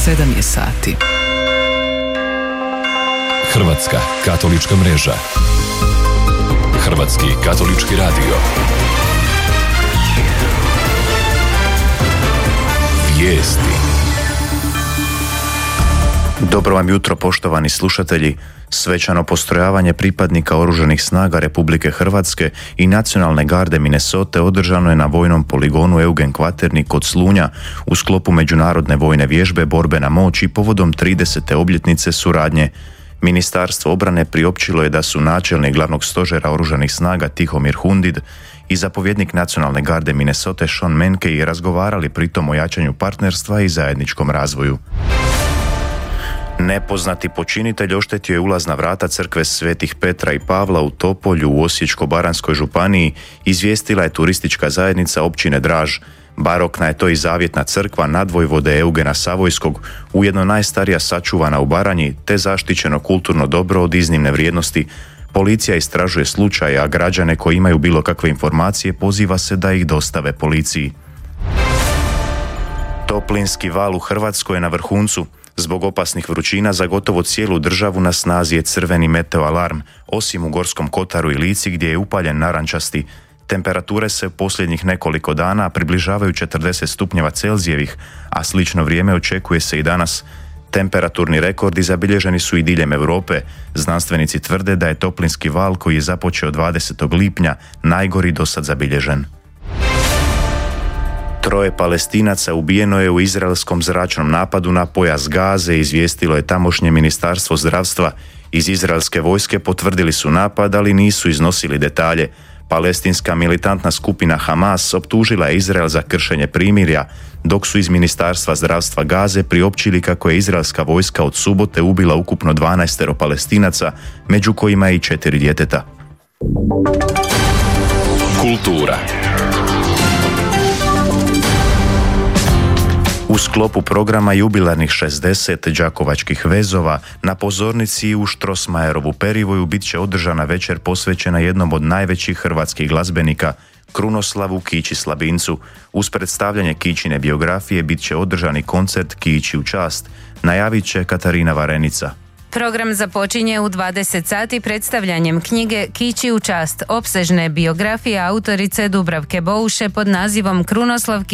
7 je sati. Hrvatska katolička mreža. Hrvatski katolički radio. Vijesti. Dobro vam jutro, poštovani slušatelji. Svečano postrojavanje pripadnika Oružanih snaga Republike Hrvatske i Nacionalne garde Minnesote održano je na vojnom poligonu Eugen Kvaternik kod Slunja u sklopu međunarodne vojne vježbe Borbena moć i povodom 30. obljetnice suradnje. Ministarstvo obrane priopćilo je da su načelnik glavnog stožera Oružanih snaga Tihomir Hundid i zapovjednik Nacionalne garde Minnesote Sean Menkey razgovarali pritom o jačanju partnerstva i zajedničkom razvoju. Nepoznati počinitelj oštetio je ulazna vrata crkve Svetih Petra i Pavla u Topolju u Osječko-baranjskoj županiji, izvijestila je turistička zajednica općine Draž. Barokna je to i zavjetna crkva nadvojvode Eugena Savojskog, ujedno najstarija sačuvana u Baranji, te zaštićeno kulturno dobro od iznimne vrijednosti. Policija istražuje slučaj, a građane koji imaju bilo kakve informacije poziva se da ih dostave policiji. Toplinski val u Hrvatskoj je na vrhuncu. Zbog opasnih vrućina za gotovo cijelu državu na snazi je crveni meteo alarm, osim u Gorskom kotaru i Lici gdje je upaljen narančasti. Temperature se posljednjih nekoliko dana približavaju 40 stupnjeva Celzijevih, a slično vrijeme očekuje se i danas. Temperaturni rekordi zabilježeni su i diljem Europe. Znanstvenici tvrde da je toplinski val koji je započeo 20. lipnja najgori dosad zabilježen. 3 Palestinaca ubijeno je u izraelskom zračnom napadu na pojas Gaze, izvijestilo je tamošnje ministarstvo zdravstva. Iz izraelske vojske potvrdili su napad, ali nisu iznosili detalje. Palestinska militantna skupina Hamas optužila je Izrael za kršenje primirja, dok su iz ministarstva zdravstva Gaze priopćili kako je izraelska vojska od subote ubila ukupno 12 Palestinaca, među kojima je i 4 djeteta. Kultura. U sklopu programa jubilarnih 60 đakovačkih vezova na pozornici u Štrosmajerovu perivoju bit će održana večer posvećena jednom od najvećih hrvatskih glazbenika, Krunoslavu Kići Slabincu. Uz predstavljanje Kićine biografije bit će održani koncert Kići u čast, najavit će Katarina Varenica. Program započinje u 20 sati predstavljanjem knjige Kići u čast, opsežne biografije autorice Dubravke Bouše pod nazivom Krunoslav